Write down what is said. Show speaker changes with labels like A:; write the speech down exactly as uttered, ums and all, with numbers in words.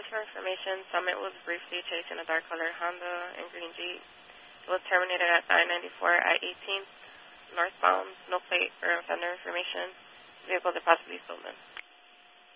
A: for information, Summit was briefly chasing a dark-colored Honda and green Jeep. It was terminated at nine ninety-four at eighteenth, northbound, no plate or offender information. Vehicle to possibly stolen.